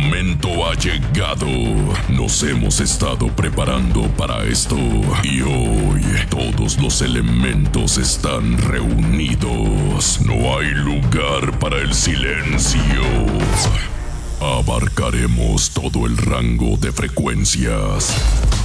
momento ha llegado. Nos hemos estado preparando para esto. Y hoy todos los elementos están reunidos. No hay lugar para el silencio. Abarcaremos todo el rango de frecuencias.